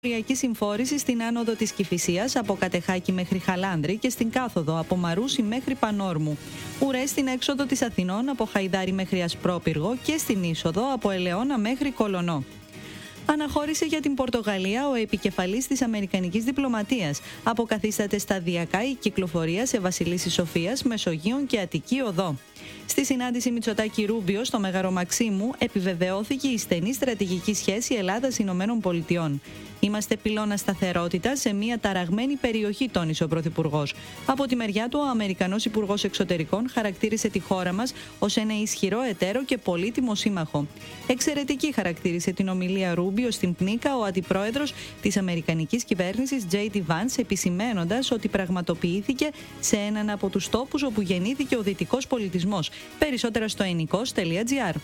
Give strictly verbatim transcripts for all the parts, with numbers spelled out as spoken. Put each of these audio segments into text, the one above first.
Οριακή συμφόρηση στην άνοδο της Κηφισίας από Κατεχάκη μέχρι Χαλάνδρη και στην κάθοδο από Μαρούσι μέχρι Πανόρμου. Ουρές στην έξοδο της Αθηνών από Χαϊδάρη μέχρι Ασπρόπυργο και στην είσοδο από Ελαιώνα μέχρι Κολονό. Αναχώρησε για την Πορτογαλία ο επικεφαλής της Αμερικανικής διπλωματίας. Αποκαθίσταται σταδιακά η κυκλοφορία σε Βασιλίσσης Σοφίας, Μεσογείων και Αττική Οδό. Στη συνάντηση Μητσοτάκη-Ρούμπιο στο Μέγαρο Μαξίμου επιβεβαιώθηκε η στενή στρατηγική σχέση Ελλάδας-Ηνωμένων Πολιτειών. Είμαστε πυλώνα σταθερότητα σε μια ταραγμένη περιοχή, τόνισε ο Πρωθυπουργός. Από τη μεριά του, ο Αμερικανός Υπουργός Εξωτερικών χαρακτήρισε τη χώρα μας ως ένα ισχυρό εταίρο και πολύτιμο σύμμαχο. Εξαιρετική χαρακτήρισε την ομιλία Ρούμπιο στην Πνίκα ο αντιπρόεδρος της Αμερικανικής κυβέρνησης τζέι ντι Vance, επισημαίνοντας ότι πραγματοποιήθηκε σε έναν από τους τόπους όπου γεννήθηκε ο δυτικός πολιτισμός. Περισσότερα στο ενικός τελεία τζι άρ.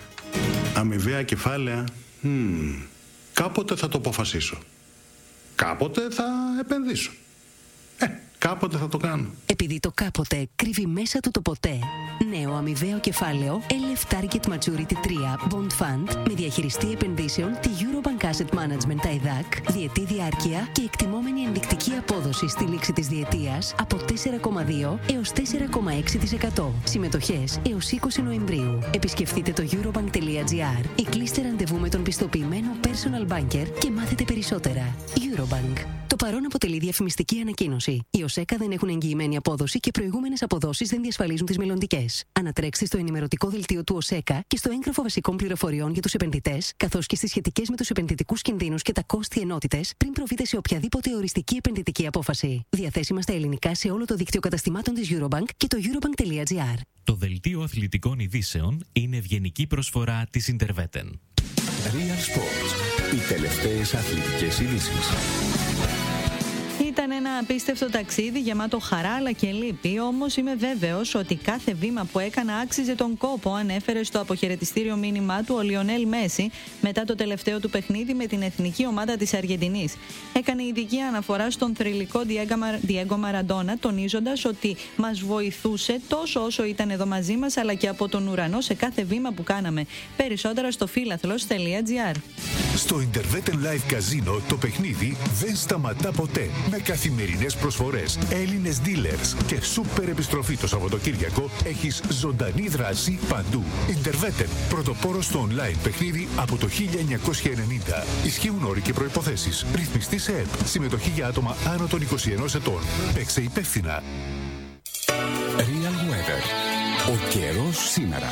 Αμοιβαία κεφάλαια. Hmm. Κάποτε θα το αποφασίσω. Κάποτε θα επενδύσω. Ε, κάποτε θα το κάνω. Επειδή το κάποτε κρύβει μέσα του το ποτέ. Νέο αμοιβαίο κεφάλαιο ελ εφ Target Maturity τρία Bond Fund με διαχειριστή επενδύσεων τη Eurobank Asset Management άι δακ, διετή διάρκεια και εκτιμόμενη ενδεικτική απόδοση στη λήξη της διετίας από τέσσερα κόμμα δύο έως τέσσερα κόμμα έξι τοις εκατό. Συμμετοχές έως είκοσι Νοεμβρίου. Επισκεφτείτε το eurobank τελεία τζι άρ ή κλείστε ραντεβού με τον πιστοποιημένο personal banker και μάθετε περισσότερα. Eurobank. Το παρόν αποτελεί διαφημιστική ανακοίνωση. Οι ΟΣΕΚΑ δεν έχουν εγγυημένη απόδοση και προηγούμενες αποδόσεις δεν διασφαλίζουν τις μελλοντικές. Ανατρέξτε στο ενημερωτικό δελτίο του ΟΣΕΚΑ και στο έγγραφο βασικών πληροφοριών για τους επενδυτές, καθώς και στις σχετικές με τους επενδυτικούς κινδύνους και τα κόστη ενότητες, πριν προβείτε σε οποιαδήποτε οριστική επενδυτική απόφαση. Διαθέσιμα στα ελληνικά σε όλο το δίκτυο καταστημάτων της Eurobank και το eurobank τελεία τζι άρ. Το δελτίο αθλητικών ειδήσεων είναι ευγενική προσφορά της Interveten. Real Sports. Οι τελευταίες αθλητικές ειδήσεις. Ήταν ένα απίστευτο ταξίδι γεμάτο χαρά αλλά και λύπη, όμως είμαι βέβαιος ότι κάθε βήμα που έκανα άξιζε τον κόπο, ανέφερε στο αποχαιρετιστήριο μήνυμά του ο Λιονέλ Μέση μετά το τελευταίο του παιχνίδι με την εθνική ομάδα της Αργεντινής. Έκανε ειδική αναφορά στον θρυλικό Διέγκο Μαραντόνα, τονίζοντας ότι μας βοηθούσε τόσο όσο ήταν εδώ μαζί μας, αλλά και από τον ουρανό σε κάθε βήμα που κάναμε. Περισσότερα στο φίλαθλος τελεία τζι άρ. Στο Interveten Live Casino το παιχνίδι δεν σταματά ποτέ. Με καθημερινές προσφορές, Έλληνες dealers και σούπερ επιστροφή το Σαββατοκύριακο, έχεις ζωντανή δράση παντού. Interveten, πρωτοπόρο στο online παιχνίδι από το χίλια εννιακόσια ενενήντα. Ισχύουν όροι και προϋποθέσεις. Ρυθμιστή σε ΕΠ. Συμμετοχή για άτομα άνω των είκοσι ενός ετών. Παίξε υπεύθυνα. Real Weather. Ο καιρός σήμερα.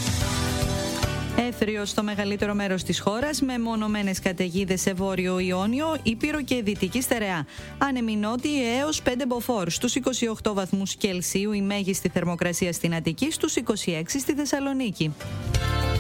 Έθριος στο μεγαλύτερο μέρος της χώρας, με μονομένες καταιγίδες σε βόρειο Ιόνιο, Ήπειρο και Δυτική Στερεά. Άνεμοι νότιοι έως πέντε μποφόρ. Στους είκοσι οκτώ βαθμούς Κελσίου η μέγιστη θερμοκρασία στην Αττική, στους είκοσι έξι στη Θεσσαλονίκη.